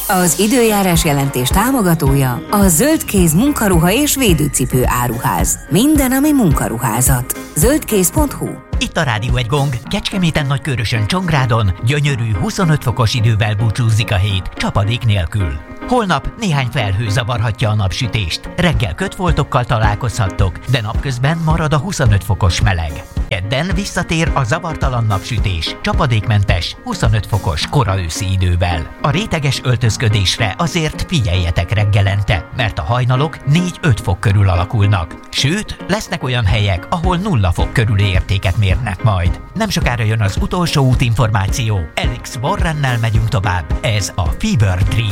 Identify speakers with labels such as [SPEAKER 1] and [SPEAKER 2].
[SPEAKER 1] Az időjárás jelentés támogatója a Zöldkéz munkaruha és védőcipő áruház. Minden, ami munkaruházat. Zöldkéz.hu.
[SPEAKER 2] Itt a Rádió Egy Gong, Kecskeméten, Nagykőrösön, Csongrádon gyönyörű 25 fokos idővel búcsúzik a hét, csapadék nélkül. Holnap néhány felhő zavarhatja a napsütést. Reggel kötfoltokkal találkozhattok, de napközben marad a 25 fokos meleg. Kedden visszatér a zavartalan napsütés, csapadékmentes, 25 fokos kora őszi idővel. A réteges öltözködésre azért figyeljetek reggelente, mert a hajnalok 4-5 fok körül alakulnak. Sőt, lesznek olyan helyek, ahol 0 fok körüli értéket mérnek majd. Nem sokára jön az utolsó útinformáció. Alex Warrennel megyünk tovább. Ez a Fever Dream.